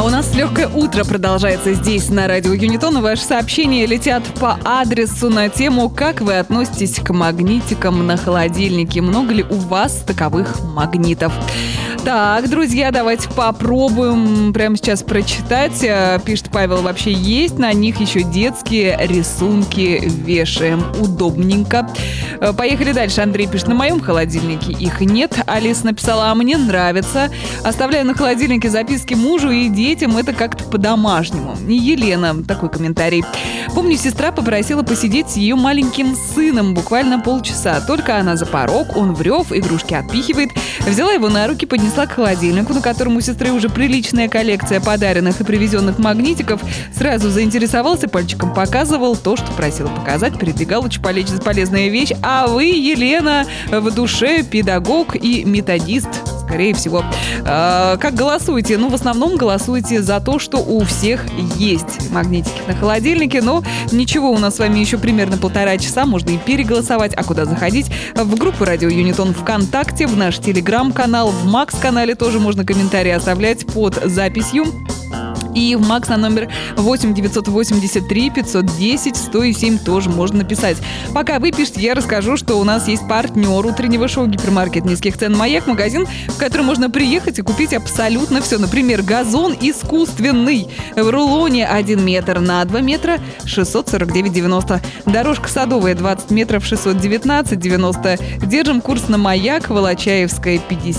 У нас легкое утро продолжается здесь, на радио Юнитон. Ваши сообщения летят по адресу на тему, как вы относитесь к магнитикам на холодильнике. Много ли у вас таковых магнитов? Так, друзья, давайте попробуем прямо сейчас прочитать. Пишет Павел, вообще есть на них еще детские рисунки, вешаем. Удобненько. Поехали дальше. Андрей пишет, на моем холодильнике их нет. Алиса написала, а мне нравится. Оставляю на холодильнике записки мужу и детям, это как-то по-домашнему. И Елена, такой комментарий. Помню, сестра попросила посидеть с ее маленьким сыном буквально полчаса. Только она за порог, он врёв, игрушки отпихивает. Взяла его на руки, поднесла к холодильнику, на котором у сестры уже приличная коллекция подаренных и привезенных магнитиков. Сразу заинтересовался, пальчиком показывал то, что просила показать, передвигал, очень полезная вещь. А вы, Елена, в душе педагог и методист, скорее всего. Как голосуете? В основном голосуете за то, что у всех есть магнитики на холодильнике, но ничего, у нас с вами еще примерно 1,5 часа, можно и переголосовать. А куда заходить? В группу Радио Юнитон ВКонтакте, в наш телеграм-канал, в Макс-канале тоже можно комментарии оставлять под записью. И в Макс на номер 8 983 510 107 тоже можно написать. Пока вы пишете, я расскажу, что у нас есть партнер утреннего шоу «Гипермаркет низких цен Маяк», магазин, в который можно приехать и купить абсолютно все. Например, газон искусственный в рулоне 1 метр на 2 метра 649,90. Дорожка садовая 20 метров 619,90. Держим курс на Маяк, Волочаевская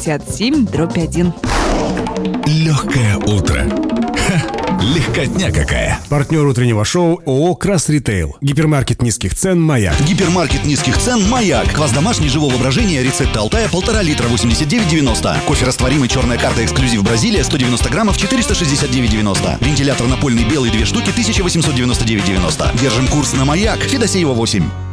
57/1. Легкое утро. Легкотня какая. Партнер утреннего шоу ООО «Крас Ритейл». Гипермаркет низких цен «Маяк». Гипермаркет низких цен «Маяк». Квас домашний живого брожения, рецепт Алтая, 1,5 литра, 89,90. Кофе растворимый «Черная карта эксклюзив Бразилия», 190 граммов, 469,90. Вентилятор напольный белый 2 штуки, 1899,90. Держим курс на Маяк. Федосеева 8.